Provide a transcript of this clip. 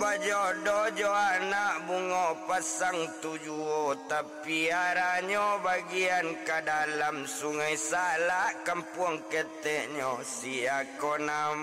bajodoh jo anak bunga pasang tujuh, tapi aranyo bagian ke dalam sungai salak kampung keteknya si aku nama